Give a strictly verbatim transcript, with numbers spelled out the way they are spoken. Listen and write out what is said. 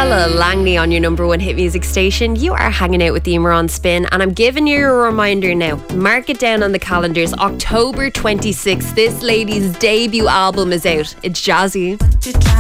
Stella Langley on your number one hit music station. You are hanging out with the Emer on Spin, and I'm giving you a reminder now. Mark it down on the calendars. October twenty-sixth, this lady's debut album is out. It's jazzy.